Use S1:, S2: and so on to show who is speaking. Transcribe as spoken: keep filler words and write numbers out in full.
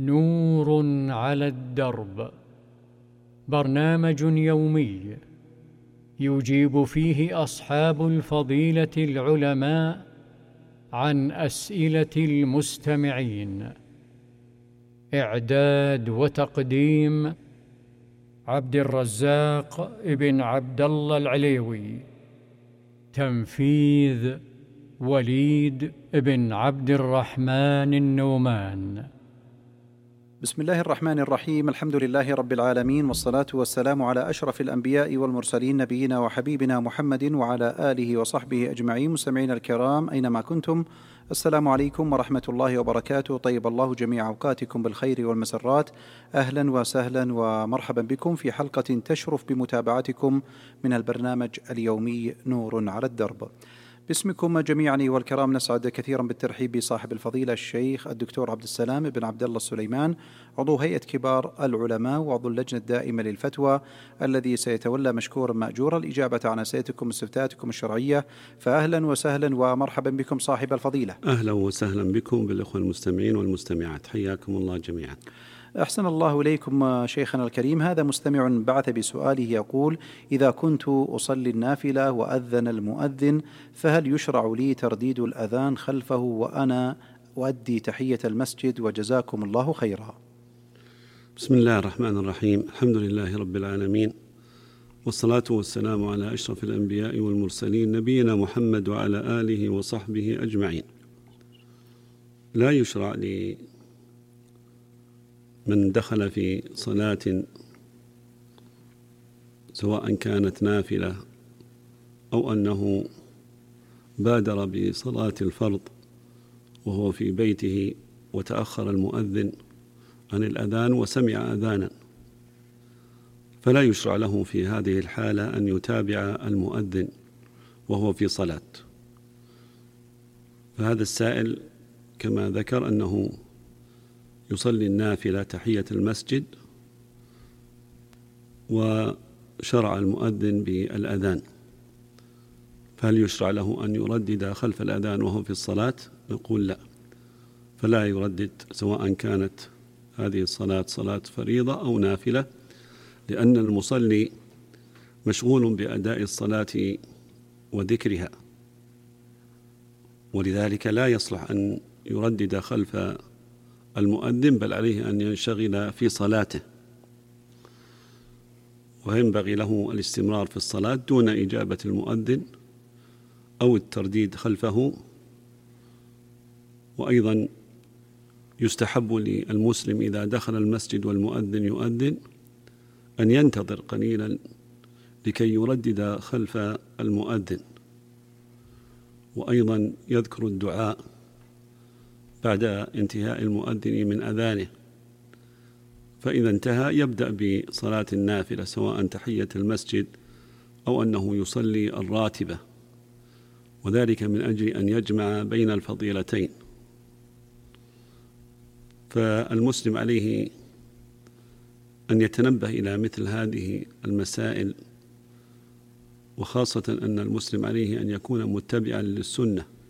S1: نور على الدرب، برنامج يومي يجيب فيه أصحاب الفضيلة العلماء عن أسئلة المستمعين. إعداد وتقديم عبد الرزاق ابن عبد الله العليوي. تنفيذ وليد ابن عبد الرحمن النومان.
S2: بسم الله الرحمن الرحيم. الحمد لله رب العالمين، والصلاة والسلام على أشرف الأنبياء والمرسلين، نبينا وحبيبنا محمد وعلى آله وصحبه أجمعين. مستمعين الكرام أينما كنتم، السلام عليكم ورحمة الله وبركاته. طيب الله جميع أوقاتكم بالخير والمسرات. أهلا وسهلا ومرحبا بكم في حلقة تشرف بمتابعتكم من البرنامج اليومي نور على الدرب. باسمكم جميعا والكرام نسعد كثيرا بالترحيب بصاحب الفضيلة الشيخ الدكتور عبد السلام بن عبد الله السليمان، عضو هيئة كبار العلماء وعضو اللجنة الدائمة للفتوى، الذي سيتولى مشكورا مأجورا الإجابة عن أسئلتكم واستفتاءاتكم الشرعية. فأهلا وسهلا ومرحبا بكم صاحب الفضيلة.
S3: أهلا وسهلا بكم بالإخوة المستمعين والمستمعات، حياكم الله جميعا.
S2: أحسن الله إليكم شيخنا الكريم. هذا مستمع بعث بسؤاله يقول: إذا كنت أصلي النافلة وأذن المؤذن، فهل يشرع لي ترديد الأذان خلفه وأنا أؤدي تحية المسجد؟ وجزاكم الله خيرا.
S3: بسم الله الرحمن الرحيم. الحمد لله رب العالمين، والصلاة والسلام على أشرف الأنبياء والمرسلين، نبينا محمد وعلى آله وصحبه أجمعين. لا يشرع لي من دخل في صلاة سواء كانت نافلة أو أنه بادر بصلاة الفرض وهو في بيته وتأخر المؤذن عن الأذان وسمع أذانا، فلا يشرع له في هذه الحالة أن يتابع المؤذن وهو في صلاة. فهذا السائل كما ذكر أنه يصلي النافلة تحية المسجد وشرع المؤذن بالأذان، فهل يشرع له أن يردد خلف الأذان وهو في الصلاة؟ نقول لا، فلا يردد سواء كانت هذه الصلاة صلاة فريضة أو نافلة، لأن المصلي مشغول بأداء الصلاة وذكرها، ولذلك لا يصلح أن يردد خلف المؤذن، بل عليه أن ينشغل في صلاته، وينبغي له الاستمرار في الصلاة دون إجابة المؤذن أو الترديد خلفه. وأيضا يستحب للمسلم إذا دخل المسجد والمؤذن يؤذن أن ينتظر قليلا لكي يردد خلف المؤذن، وأيضا يذكر الدعاء بعد انتهاء المؤذن من أذانه، فإذا انتهى يبدأ بصلاة النافلة سواء تحية المسجد أو أنه يصلي الراتبة، وذلك من أجل أن يجمع بين الفضيلتين. فالمسلم عليه أن يتنبه إلى مثل هذه المسائل، وخاصة أن المسلم عليه أن يكون متبعا للسنة،